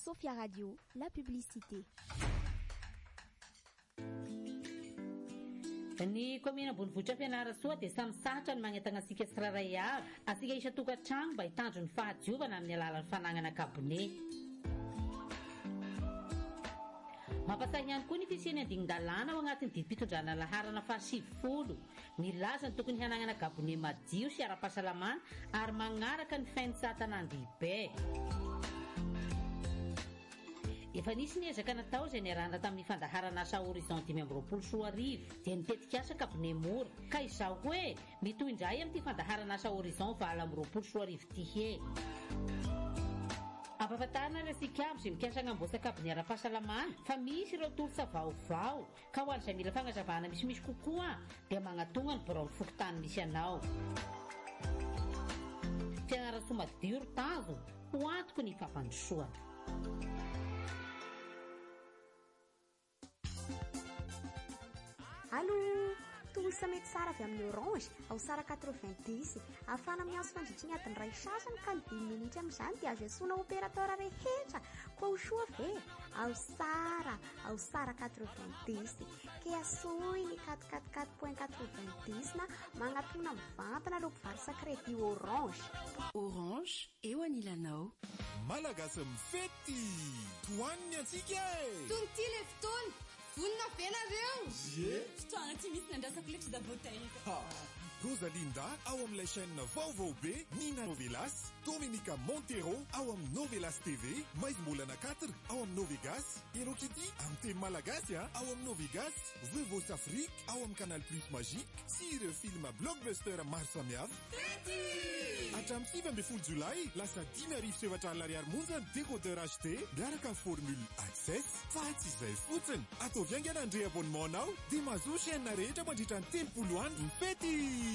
Sophia Radio, la publicité. Ny komina Bonvohitra Fianarantsoa dia samy sahatra ny magnetana asika tsirairay avy. Asika isa tokantrano mba hitandro ny fahadiovana amin'ny alalan'ny fanagnana kabone. Mampasahy ihany koa ny fisiany andinin-dalàna ao anatin'ny didim-pitondrana laharana faha-70. Milaza ny tokony hanagnana kabone madio sy ara-pahasalamana ary magnaraka ny fain-tsatan'andibe. Efa nisy ny ezaka natao izay niarahana tamin'ny fandaharana asa Horizon 2024 dia nitetika asa kabone mora. Ka izao hoe mitohy indray amin'ity fandaharana asa Horizon 2024 ity he. Ampahafantarina resika avy izay mikasa agnamboatra kabone ara-pahasalamana fa misy ireo tolotra vaovao ka ho an'izay mila fagnazavana misimisy kokoa dia magnatonga ny birao fokotany misy anao. Fianarantsoa madio ry tazo ho antoko ny fampandrosoana. Allô, tout ça met Sarah via amin'ny Orange au Sara 90 afana mianso fandritriny adiny ray sasany ka ny 10 minitra amin'izany dia azo iasona opérateur rehetra koa ho soa ve au Sara 90 ke asoi ny 444.90 na magnatona mivantana loko varsa crédit Orange. Orange eo anilanao. Malagasy mifety toaniny antsika tonty le fotoana vonina venareo fotoana tsy misy nandrasako letra da voataika Rosalinda ao amin'ilay chaîne vaovao be Nina Novelas, Dominica Montero ao amin'ny Novelas TV, Maizmolana 4 ao amin'ny Novegas, Hello Kitty amin'ny teny malagasy ao amin'ny Novegas, Vevos Afrique ao amin'ny Canal Plus Magique sy ireo film blockbuster maro samihafa. Hatramin'ny 7 Jolay lasa 10,700 ariary monja décodeur HD miaraka amin'ny formule access fa tsy izay fotsiny. Ataovy haingana andre abonnementanao dia mahazo chaîne rehetra mandritra ny 30 andro ny fety.